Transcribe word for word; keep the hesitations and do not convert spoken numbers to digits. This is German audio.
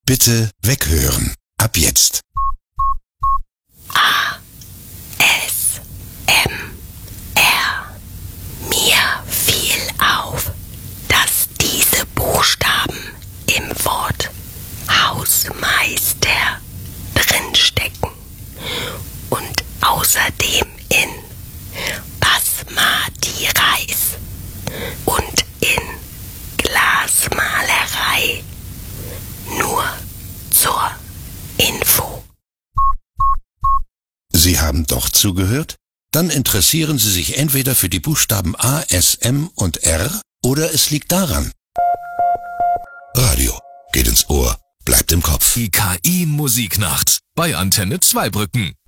Bitte weghören. Ab jetzt. A, S, M, R. Mir fiel auf, dass diese Buchstaben im Wort Hausmeister drinstecken und außerdem in Basmati Reis und in Glasmalerei. Nur zur Info. Sie haben doch zugehört? Dann interessieren Sie sich entweder für die Buchstaben A, S, M und R oder es liegt daran. Radio geht ins Ohr, bleibt im Kopf. Die K I-Musiknacht bei Antenne Zweibrücken.